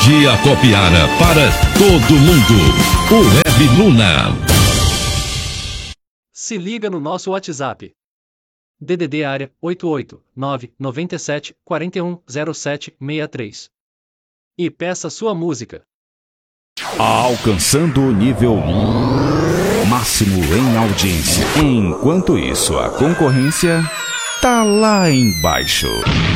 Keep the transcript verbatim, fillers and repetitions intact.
Energia Copiara para todo mundo. O Web Luna. Se liga no nosso WhatsApp. D D D área oito oito nove nove sete quatro um zero sete seis três. E peça sua música. Alcançando o nível máximo em audiência. Enquanto isso, a concorrência tá lá embaixo.